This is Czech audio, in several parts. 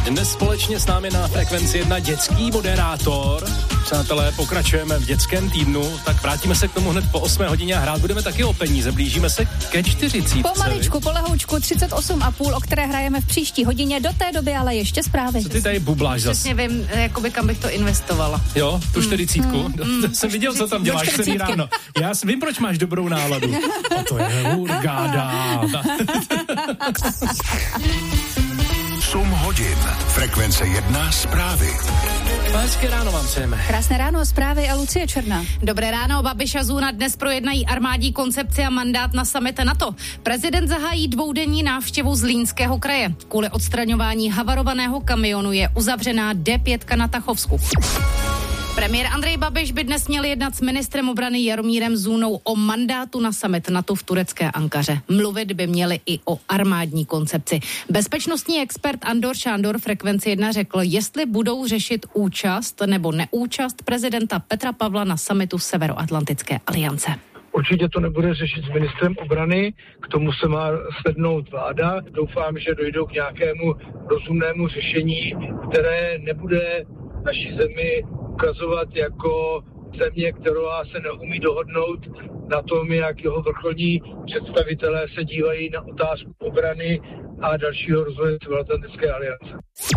Dnes společně s námi na Frekvenci 1 dětský moderátor. Přátelé, pokračujeme v dětském týdnu, tak vrátíme se k tomu hned po 8 hodině a hrát budeme taky o peníze. Blížíme se ke 40. Pomaličku, polehoučku, 38,5, o které hrajeme v příští hodině, do té doby ale ještě zprávy. Co ty tady bubláš zase? Přesně vím, jakoby kam bych to investovala. Jo, tu 40. Jsem viděl, co tam děláš celý ráno. Já vím, proč máš dobrou náladu. A to je hurgáda. 8 hodin. Frekvence 1 zprávy. Hezké ráno vám přejeme. Krásné ráno, zprávy a Lucie Černá. Dobré ráno, Babiš a Zuna dnes projednají armádní koncepci a mandát na summit NATO. Prezident zahájí dvoudenní návštěvu Zlínského kraje. Kvůli odstraňování havarovaného kamionu je uzavřená D5 na Tachovsku. Premiér Andrej Babiš by dnes měl jednat s ministrem obrany Jaromírem Zůnou o mandátu na summit NATO v turecké Ankaře. Mluvit by měli i o armádní koncepci. Bezpečnostní expert Andor Šándor Frekvenci 1 řekl, jestli budou řešit účast nebo neúčast prezidenta Petra Pavla na summitu Severoatlantické aliance. Určitě to nebude řešit s ministrem obrany, k tomu se má sednout vláda. Doufám, že dojdou k nějakému rozumnému řešení, které nebude naší zemi ukazovat jako země, která se neumí dohodnout na tom, jak jeho vrcholní představitelé se dívají na otázku obrany a dalšího rozvoje Severoatlantické aliance.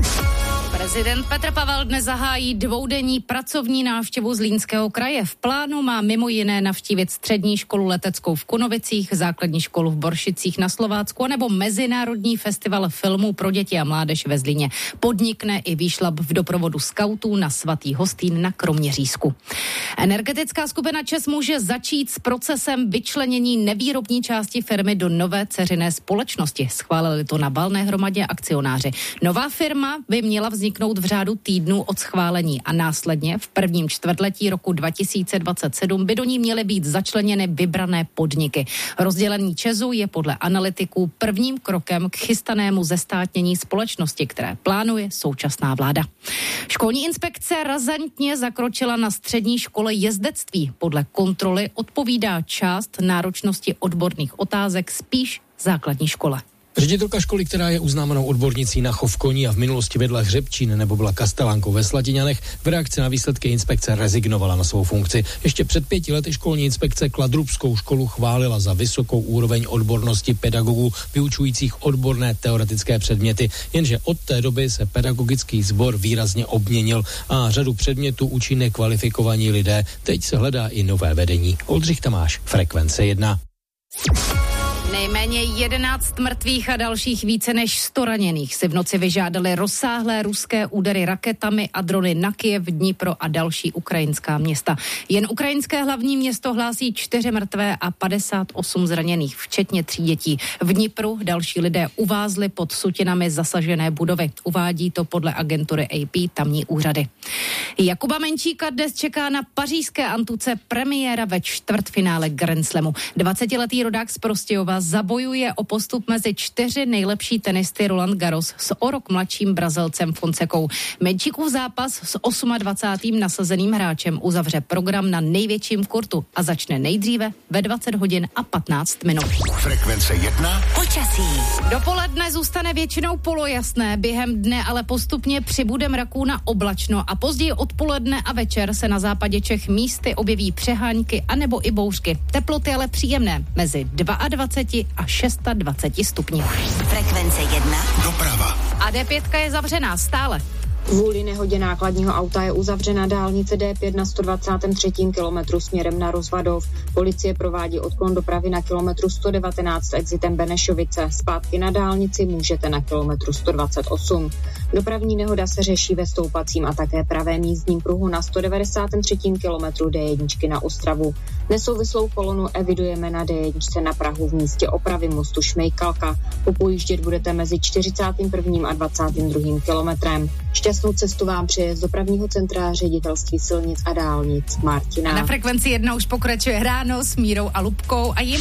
Prezident Petr Pavel dnes zahájí dvoudenní pracovní návštěvu Zlínského kraje. V plánu má mimo jiné navštívit střední školu leteckou v Kunovicích, základní školu v Boršicích na Slovácku nebo Mezinárodní festival filmů pro děti a mládež ve Zlíně. Podnikne i výšlap v doprovodu skautů na Svatý Hostín na Kroměřížsku. Energetická skupina ČEZ může začít s procesem vyčlenění nevýrobní části firmy do nové dceřiné společnosti. Schválili to na valné hromadě akcionáři. Nová firma by měla vzniknout v řádu týdnů od schválení a následně v prvním čtvrtletí roku 2027 by do ní měly být začleněny vybrané podniky. Rozdělení ČEZu je podle analytiků prvním krokem k chystanému zestátnění společnosti, které plánuje současná vláda. Školní inspekce razantně zakročila na střední škole jezdectví. Podle kontroly odpovídá část náročnosti odborných otázek spíš základní škole. Ředitelka školy, která je uznávanou odbornicí na chov koní a v minulosti vedla Hřebčín nebo byla kastelánkou ve Slatiňanech, v reakci na výsledky inspekce rezignovala na svou funkci. Ještě před 5 lety školní inspekce Kladrubskou školu chválila za vysokou úroveň odbornosti pedagogů vyučujících odborné teoretické předměty, jenže od té doby se pedagogický sbor výrazně obměnil a řadu předmětů učí nekvalifikovaní lidé. Teď se hledá i nové vedení. Oldřich Tamáš, Frekvence 1. Nejméně 11 mrtvých a dalších více než 100 raněných si v noci vyžádali rozsáhlé ruské údery raketami a drony na Kyjev, Dnipro a další ukrajinská města. Jen ukrajinské hlavní město hlásí 4 mrtvé a 58 zraněných, včetně 3 dětí. V Dnipru další lidé uvázli pod sutinami zasažené budovy. Uvádí to podle agentury AP tamní úřady. Jakuba Menčíka dnes čeká na pařížské antuce premiéra ve čtvrtfinále Grand Slamu. 20letý rodák z Prostějova zabojuje o postup mezi 4 nejlepší tenisty Roland Garros s o rok mladším Brazilcem Fonsekou. Menčíkův zápas s 28. nasazeným hráčem uzavře program na největším kurtu a začne nejdříve ve 20 hodin a 15 minut. Frekvence 1. Počasí. Dopoledne zůstane většinou polojasné, během dne ale postupně přibude mraků na oblačno a později odpoledne a večer se na západě Čech místy objeví přehánky anebo i bouřky. Teploty ale příjemné, mezi 22 a 26 stupňů. Frekvence 1. Doprava. A D5 je zavřená stále. Kvůli nehodě nákladního auta je uzavřena dálnice D5 na 123. kilometru směrem na Rozvadov. Policie provádí odklon dopravy na kilometru 119 exitem Benešovice. Zpátky na dálnici můžete na kilometru 128. Dopravní nehoda se řeší ve stoupacím a také pravém jízdním pruhu na 193. kilometru D1 na Ostravu. Nesouvislou kolonu evidujeme na D1 na Prahu v místě opravy mostu Šmejkalka. Popojíždět budete mezi 41. a 22. kilometrem. Šťastný Krásnou cestu vám přeje z dopravního centra Ředitelství silnic a dálnic Martina. A na Frekvenci 1 už pokračuje Ráno s Mírou a Lubkou a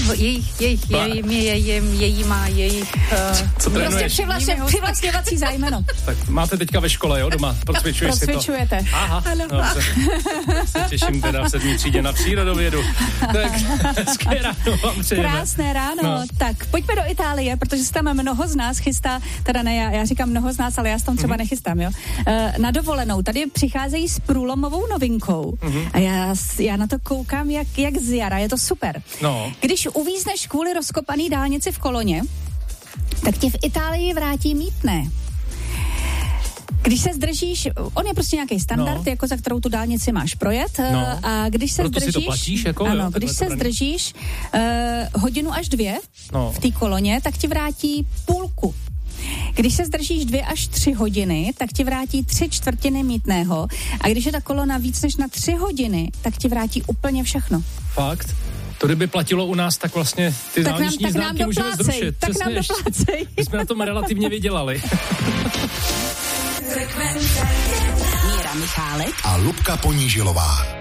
jejich prostě přivlastňovací zájmeno. Tak máte teďka ve škole, jo, doma? Procvičujete. Aha, dobře. Se těším teda v 7. třídě na přírodovědu. Tak, hezké ráno vám přejeme. Krásné ráno. No. Tak, pojďme do Itálie, protože se tam mnoho z nás chystá, teda ne, já říkám mnoho z nás, ale já se tam třeba nechystám, jo. Na dovolenou. Tady přicházejí s průlomovou novinkou. A já na to koukám jak z jara, je to super. No. Když uvízneš kvůli rozkopaný dálnici v koloně, tak ti v Itálii vrátí mýtné. Když se zdržíš, on je prostě nějaký standard, jako za kterou tu dálnici máš projet. A když se proto zdržíš, si to platíš, jako, ano, jo, když se zdržíš hodinu až 2 v té koloně, tak ti vrátí půlku. Když se zdržíš 2 až 3 hodiny, tak ti vrátí 3/4 mýtného. A když je ta kolona víc než na 3 hodiny, tak ti vrátí úplně všechno. Fakt? To kdyby platilo u nás, tak vlastně ty dálniční známky můžeme zrušit. Tak nám doplácej. My jsme na tom relativně vydělali. Míra Michálek a Lubka Ponížilová.